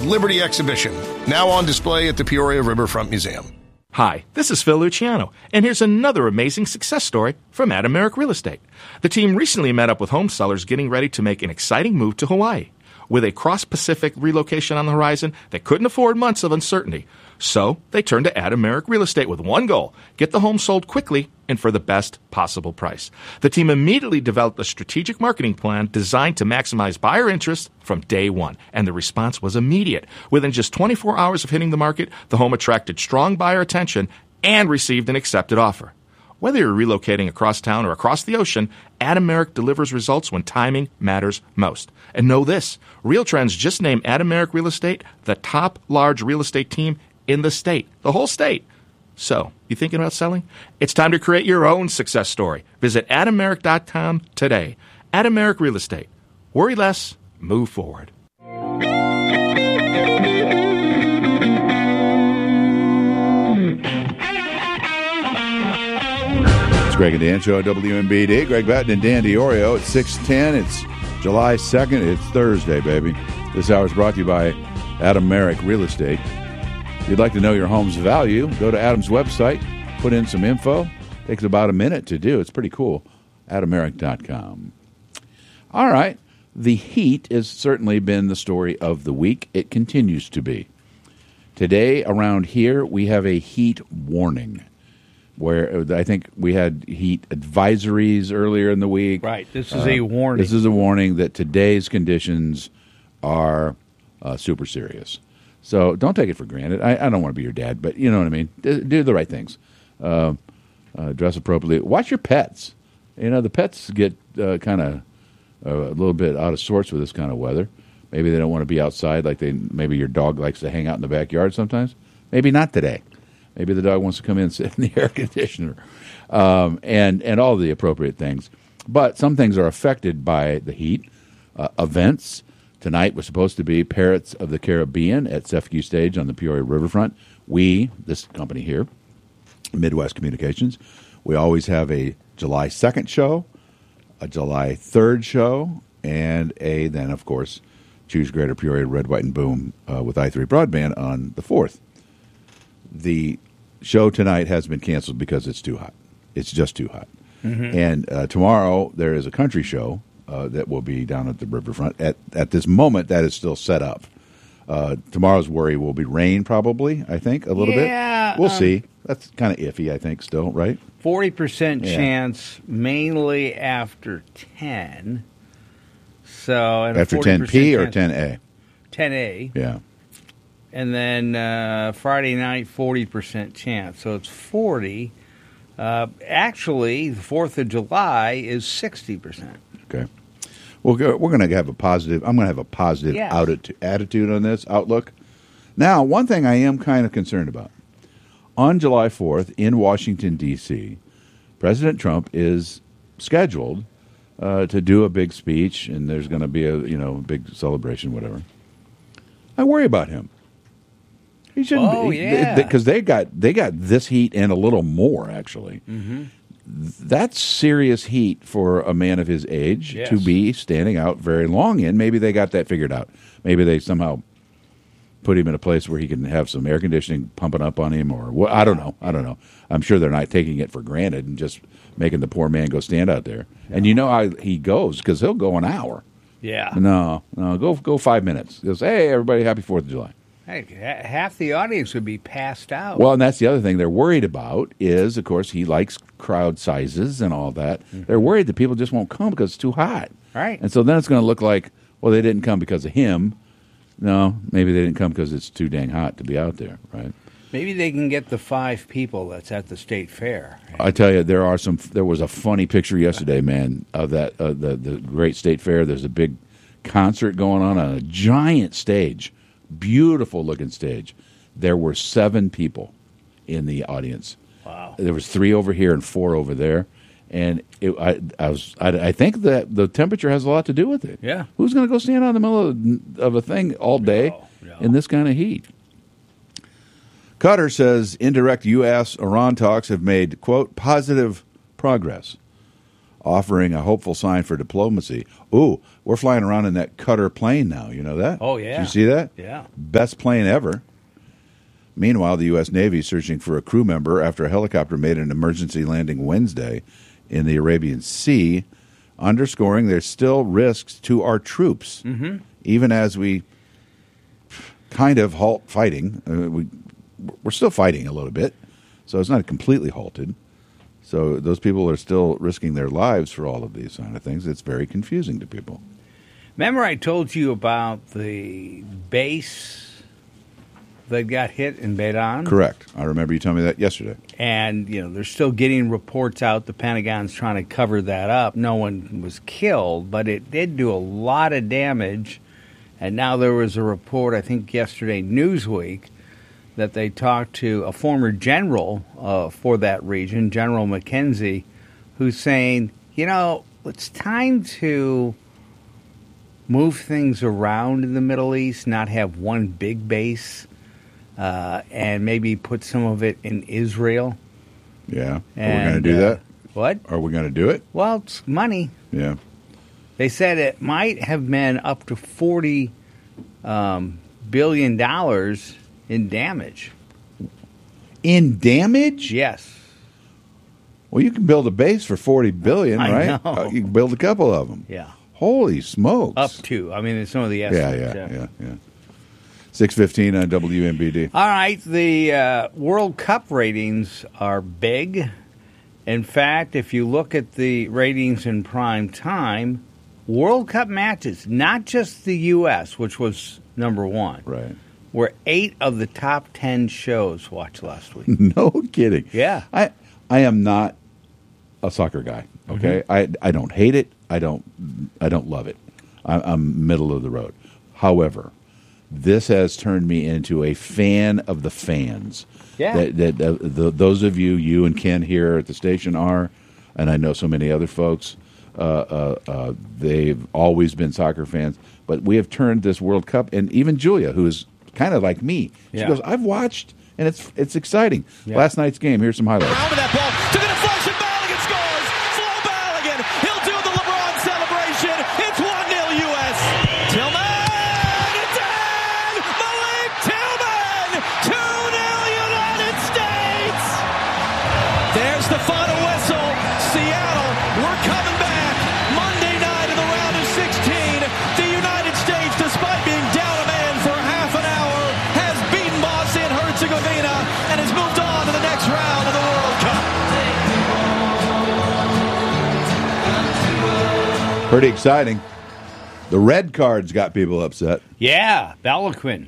Liberty exhibition, now on display at the Peoria Riverfront Museum. Hi, this is Phil Luciano, and here's another amazing success story from Adameric Real Estate. The team recently met up with home sellers getting ready to make an exciting move to Hawaii. With a cross-Pacific relocation on the horizon, they couldn't afford months of uncertainty. So they turned to Adameric Real Estate with one goal: get the home sold quickly and for the best possible price. The team immediately developed a strategic marketing plan designed to maximize buyer interest from day one, and the response was immediate. Within just 24 hours of hitting the market, the home attracted strong buyer attention and received an accepted offer. Whether you're relocating across town or across the ocean, Adameric delivers results when timing matters most. And know this, RealTrends just named Adameric Real Estate the top large real estate team in the state, the whole state. So, you thinking about selling? It's time to create your own success story. Visit Adameric.com today. Adameric Real Estate. Worry less, move forward. Greg and Dan Show at WMBD. Greg Batten and Dan Diorio at 6:10. It's July 2nd. It's Thursday, baby. This hour is brought to you by Adameric Real Estate. If you'd like to know your home's value, go to Adam's website, put in some info. Takes about a minute to do. It's pretty cool. Adameric.com. All right. The heat has certainly been the story of the week. It continues to be. Today, around here, we have a heat warning, where I think we had heat advisories earlier in the week. Right. This is a warning. This is a warning that today's conditions are super serious. So don't take it for granted. I don't want to be your dad, but you know what I mean. Do the right things. Dress appropriately. Watch your pets. You know, the pets get kind of a little bit out of sorts with this kind of weather. Maybe they don't want to be outside maybe your dog likes to hang out in the backyard sometimes. Maybe not today. Maybe the dog wants to come in and sit in the air conditioner, and all the appropriate things. But some things are affected by the heat. Events. Tonight was supposed to be Parrots of the Caribbean at Sefke Stage on the Peoria Riverfront. This company here, Midwest Communications, we always have a July 2nd show, a July 3rd show, and then, of course, Choose Greater Peoria, Red, White, and Boom with i3 Broadband on the 4th. The show tonight has been canceled because it's too hot. It's just too hot. Mm-hmm. And tomorrow there is a country show that will be down at the riverfront. At this moment, that is still set up. Tomorrow's worry will be rain, probably, I think, a little bit. We'll see. That's kind of iffy, I think, still, right? 40% chance, mainly after 10. So after 10P or 10A? 10A. Yeah. And then Friday night, 40% chance. So it's 40. Actually, the 4th of July is 60%. Okay. Well, we're going to have a positive. I'm going to have a positive attitude on this outlook. Now, one thing I am kind of concerned about. On July 4th in Washington, D.C., President Trump is scheduled to do a big speech, and there's going to be a big celebration, whatever. I worry about him. He shouldn't be, because they got this heat and a little more, actually. Mm-hmm. That's serious heat for a man of his age to be standing out very long in. Maybe they got that figured out. Maybe they somehow put him in a place where he can have some air conditioning pumping up on him, or I don't know. I'm sure they're not taking it for granted and just making the poor man go stand out there. No. And you know how he goes, because he'll go an hour. Yeah. No, go 5 minutes. He goes, hey, everybody, happy 4th of July. Hey, half the audience would be passed out. Well, and that's the other thing they're worried about is, of course, he likes crowd sizes and all that. Mm-hmm. They're worried that people just won't come because it's too hot. Right. And so then it's going to look like, well, they didn't come because of him. No, maybe they didn't come because it's too dang hot to be out there, right? Maybe they can get the 5 people that's at the state fair. I tell you, there was a funny picture yesterday, man, of that the great state fair. There's a big concert going on a giant stage. Beautiful looking stage. There were 7 people in the audience. Wow. There was 3 over here and 4 over there, and I think that the temperature has a lot to do with it. Yeah. Who's going to go stand out in the middle of a thing all day in this kind of heat? Cutter says indirect U.S.-Iran talks have made, quote, positive progress. offering a hopeful sign for diplomacy. Ooh, we're flying around in that Qatar plane now. You know that? Oh, yeah. Did you see that? Yeah. Best plane ever. Meanwhile, the U.S. Navy is searching for a crew member after a helicopter made an emergency landing Wednesday in the Arabian Sea, underscoring there's still risks to our troops, even as we kind of halt fighting. We're still fighting a little bit, so it's not completely halted. So those people are still risking their lives for all of these kind of things. It's very confusing to people. Remember I told you about the base that got hit in Beirut? Correct. I remember you telling me that yesterday. And, they're still getting reports out. The Pentagon's trying to cover that up. No one was killed, but it did do a lot of damage. And now there was a report, I think yesterday, Newsweek, that they talked to a former general for that region, General McKenzie, who's saying, it's time to move things around in the Middle East, not have one big base, and maybe put some of it in Israel. Yeah. Are we going to do that? What? Are we going to do it? Well, it's money. Yeah. They said it might have been up to $40 billion in damage. In damage? Yes. Well, you can build a base for $40 billion, I right? know. You can build a couple of them. Yeah. Holy smokes. Up to. I mean, it's some of the estimates. Yeah. 6:15 on WMBD. All right. The World Cup ratings are big. In fact, if you look at the ratings in prime time, World Cup matches, not just the U.S., which was number one, Right. were 8 of the top 10 shows watched last week. No kidding. Yeah. I am not a soccer guy, okay? I don't hate it. I don't love it. I'm middle of the road. However, this has turned me into a fan of the fans. Yeah. Those of you and Ken here at the station are, and I know so many other folks, they've always been soccer fans. But we have turned this World Cup, and even Julia, who is kind of like me, she goes, I've watched, and it's exciting. Yeah. Last night's game, here's some highlights. Out with that ball to the deflection, Balogun scores! Flo Balogun, he'll do the LeBron celebration. It's 1-0 U.S. Tillman, it's in! Malik Tillman, 2-0 United States! There's the final whistle. Seattle, we're coming back. Monday night in the round of 16, the United States, despite being down a man for half an hour, has beaten Bosnia and Herzegovina and has moved on to the next round of the World Cup. Pretty exciting. The red cards got people upset. Yeah, Balogun.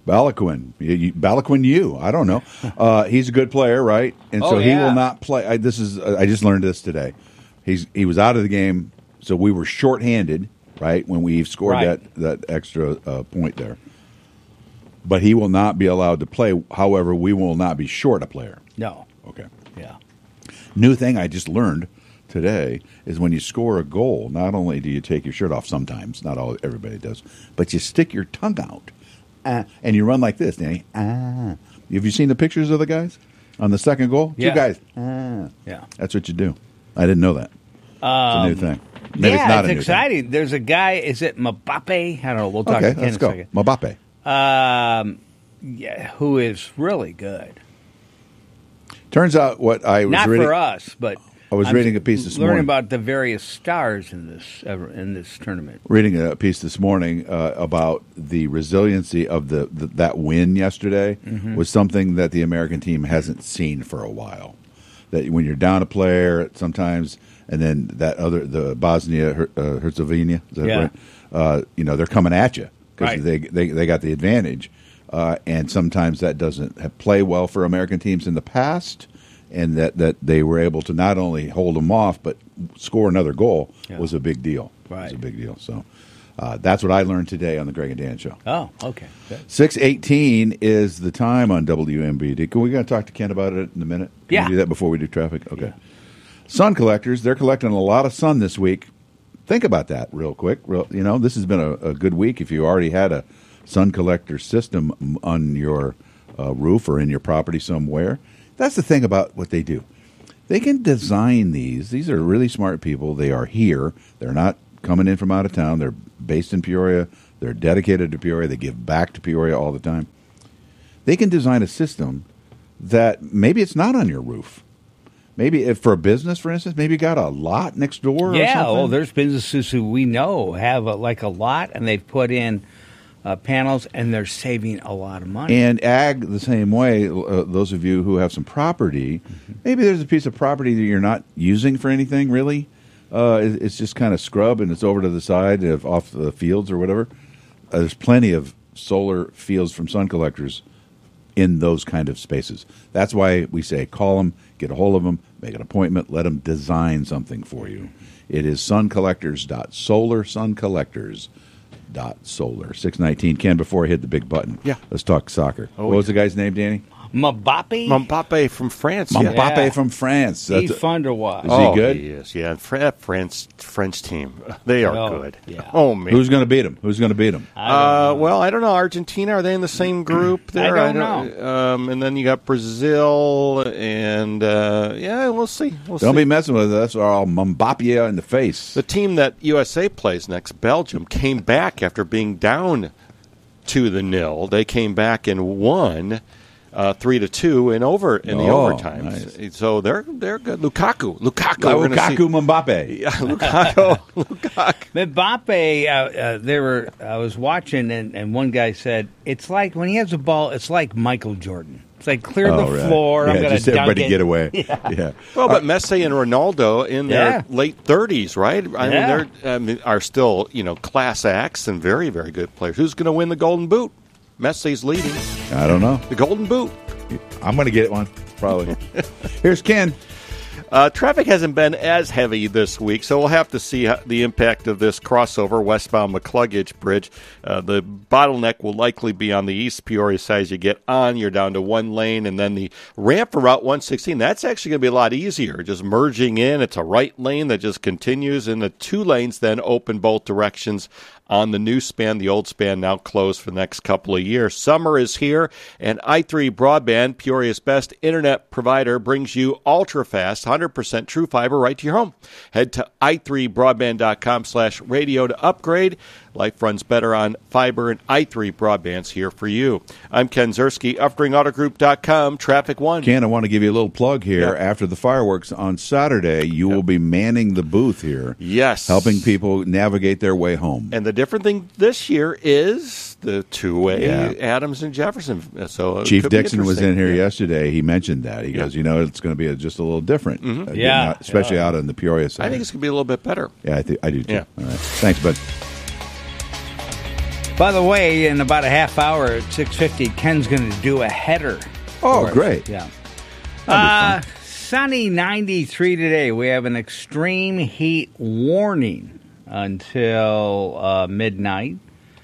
Balogun, I don't know. He's a good player, right? And so he will not play. I just learned this today. He was out of the game, so we were shorthanded, right, when we scored that extra point there. But he will not be allowed to play. However, we will not be short a player. No. Okay. Yeah. New thing I just learned today is when you score a goal, not only do you take your shirt off sometimes, not everybody does, but you stick your tongue out. And you run like this, Danny. Have you seen the pictures of the guys on the second goal? Yeah. Two guys. Yeah. That's what you do. I didn't know that. It's a new thing. Maybe yeah, it's not it's a new exciting. thing. There's a guy, is it Mbappe? I don't know. We'll talk Okay, to Ken let's in go. a second. Mbappe. Who is really good. Turns out what I was Not reading. for us, but I was reading a piece this morning. Learning about the various stars in this tournament. Reading a piece this morning about the resiliency of that win yesterday was something that the American team hasn't seen for a while. That when you're down a player sometimes, and then the Bosnia Herzegovina, is that right? They're coming at you because they got the advantage, and sometimes that doesn't play well for American teams in the past. And that they were able to not only hold them off, but score another goal was a big deal. Right. It was a big deal. So that's what I learned today on the Greg and Dan Show. Oh, okay. Good. 6:18 is the time on WMBD. We're going to talk to Ken about it in a minute. Can we do that before we do traffic? Okay. Yeah. Sun collectors, they're collecting a lot of sun this week. Think about that real quick. This has been a good week. If you already had a sun collector system on your roof or in your property somewhere, that's the thing about what they do. They can design these. These are really smart people. They are here. They're not coming in from out of town. They're based in Peoria. They're dedicated to Peoria. They give back to Peoria all the time. They can design a system that maybe it's not on your roof. Maybe if for a business, for instance, maybe you got a lot next door or something. There's businesses who we know have a lot, and they've put in panels, and they're saving a lot of money. And ag the same way, those of you who have some property, maybe there's a piece of property that you're not using for anything really. It's just kind of scrub and it's over to the side off the fields or whatever. There's plenty of solar fields from Sun Collectors in those kind of spaces. That's why we say call them, get a hold of them, make an appointment, let them design something for you. It is suncollectors.solar, suncollectors.solar. 619. Ken, before I hit the big button, let's talk soccer. What was the guy's name, Danny? Mbappe from France. Mbappe from France. He's fun to watch. Is he good? He is, yeah. French team, they are good. Yeah. Oh, man. Who's going to beat him? Well, I don't know. Argentina, are they in the same group there? I don't know. And then you got Brazil, and we'll see. Don't be messing with us. Or I'll Mbappe in the face. The team that USA plays next, Belgium, came back after being down 2-0. They came back and won 3-2 in the overtimes. Nice. So they're good. Lukaku, Mbappe. Yeah, Lukaku. Mbappe. I was watching, and one guy said it's like when he has the ball, it's like Michael Jordan. It's like clear the floor. Yeah, I'm going just to everybody get away. Yeah. Well, but Messi and Ronaldo in their late 30s, right? I mean, they're are still class acts and very, very good players. Who's going to win the Golden Boot? Messi's leading. I don't know. The Golden Boot. I'm going to get one, probably. Here's Ken. Traffic hasn't been as heavy this week, so we'll have to see the impact of this crossover westbound McCluggage Bridge. The bottleneck will likely be on the East Peoria side as you get on. You're down to one lane, and then the ramp for Route 116, that's actually going to be a lot easier. Just merging in, it's a right lane that just continues, and the two lanes then open both directions on the new span. The old span now closed for the next couple of years. Summer is here, and i3 Broadband, Peoria's best internet provider, brings you ultra-fast, 100% true fiber right to your home. Head to i3broadband.com/radio to upgrade. Life runs better on fiber, and i3 Broadband's here for you. I'm Ken Zerski, UpringAutoGroup.com, Traffic One. Ken, I want to give you a little plug here. Yep. After the fireworks on Saturday, you will be manning the booth here. Yes. Helping people navigate their way home. And the different thing this year is the two-way Adams and Jefferson. So Chief Dixon was in here yesterday. He mentioned that. He goes, it's going to be just a little different. Mm-hmm. Especially out on the Peoria side. I think it's going to be a little bit better. Yeah, I do too. Yeah. All right. Thanks, bud. By the way, in about a half hour at 6:50, Ken's going to do a header. Oh, great. Yeah. Sunny 93 today. We have an extreme heat warning until midnight.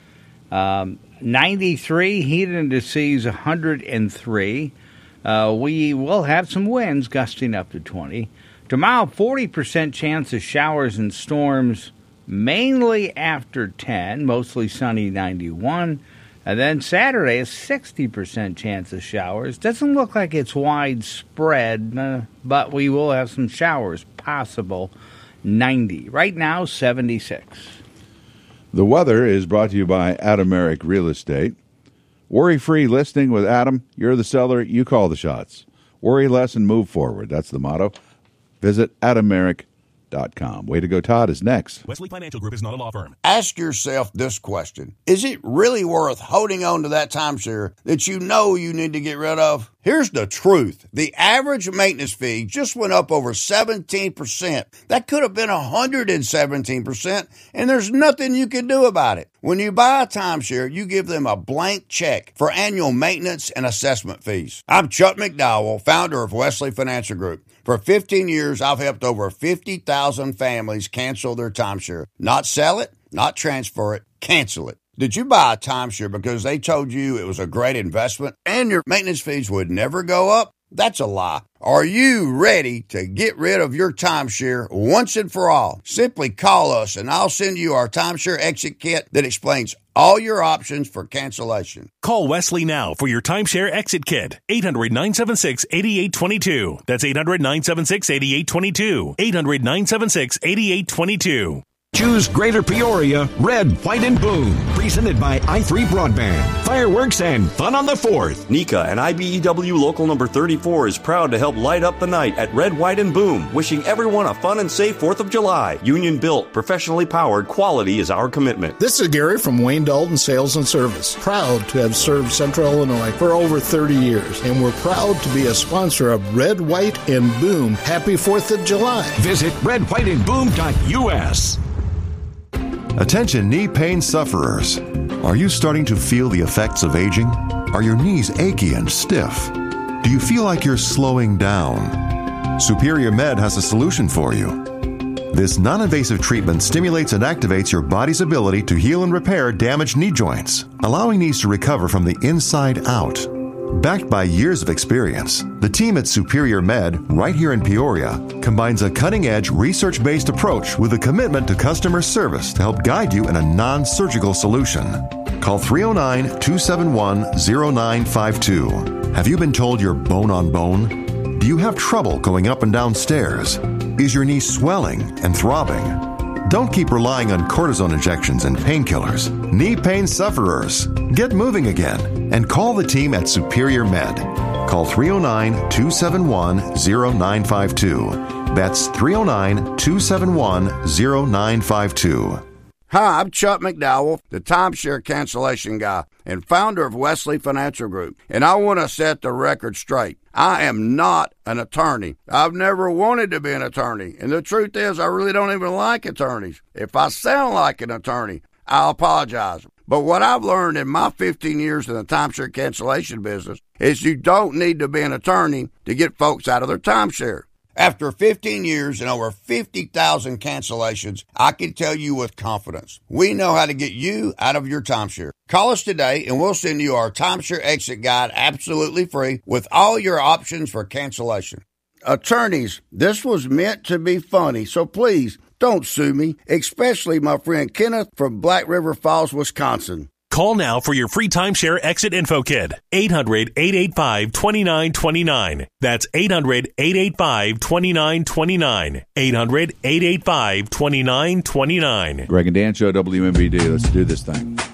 93, heat indices 103. We will have some winds gusting up to 20. Tomorrow, 40% chance of showers and storms, mainly after 10, mostly sunny 91. And then Saturday, a 60% chance of showers. Doesn't look like it's widespread, but we will have some showers possible, 90. Right now, 76. The weather is brought to you by Adam Merrick Real Estate. Worry-free listing with Adam. You're the seller. You call the shots. Worry less and move forward. That's the motto. Visit AdamMerrick.com. Way to go, Todd, is next. Wesley Financial Group is not a law firm. Ask yourself this question. Is it really worth holding on to that timeshare that you know you need to get rid of? Here's the truth. The average maintenance fee just went up over 17%. That could have been 117%, and there's nothing you can do about it. When you buy a timeshare, you give them a blank check for annual maintenance and assessment fees. I'm Chuck McDowell, founder of Wesley Financial Group. For 15 years, I've helped over 50,000 families cancel their timeshare. Not sell it, not transfer it, cancel it. Did you buy a timeshare because they told you it was a great investment and your maintenance fees would never go up? That's a lie. Are you ready to get rid of your timeshare once and for all? Simply call us and I'll send you our timeshare exit kit that explains all your options for cancellation. Call Wesley now for your timeshare exit kit. 800-976-8822. That's 800-976-8822. 800-976-8822. Choose Greater Peoria, Red, White, and Boom. Presented by i3 Broadband. Fireworks and fun on the 4th. NECA and IBEW Local Number 34 is proud to help light up the night at Red, White, and Boom. Wishing everyone a fun and safe 4th of July. Union built, professionally powered, quality is our commitment. This is Gary from Wayne Dalton Sales and Service. Proud to have served Central Illinois for over 30 years. And we're proud to be a sponsor of Red, White, and Boom. Happy 4th of July. Visit redwhiteandboom.us. Attention knee pain sufferers. Are you starting to feel the effects of aging? Are your knees achy and stiff? Do you feel like you're slowing down? Superior Med has a solution for you. This non-invasive treatment stimulates and activates your body's ability to heal and repair damaged knee joints, allowing knees to recover from the inside out. Backed by years of experience, the team at Superior Med, right here in Peoria, combines a cutting-edge, research-based approach with a commitment to customer service to help guide you in a non-surgical solution. Call 309-271-0952. Have you been told you're bone on bone? Do you have trouble going up and down stairs? Is your knee swelling and throbbing? Don't keep relying on cortisone injections and painkillers. Knee pain sufferers, get moving again and call the team at Superior Med. Call 309-271-0952. That's 309-271-0952. Hi, I'm Chuck McDowell, the timeshare cancellation guy and founder of Wesley Financial Group, and I want to set the record straight. I am not an attorney. I've never wanted to be an attorney, and the truth is I really don't even like attorneys. If I sound like an attorney, I'll apologize. But what I've learned in my 15 years in the timeshare cancellation business is you don't need to be an attorney to get folks out of their timeshare. After 15 years and over 50,000 cancellations, I can tell you with confidence, we know how to get you out of your timeshare. Call us today and we'll send you our timeshare exit guide absolutely free with all your options for cancellation. Attorneys, this was meant to be funny, so please don't sue me, especially my friend Kenneth from Black River Falls, Wisconsin. Call now for your free timeshare exit info kit. 800-885-2929. That's 800-885-2929. 800-885-2929. Greg and Dan Show, WMBD. Let's do this thing.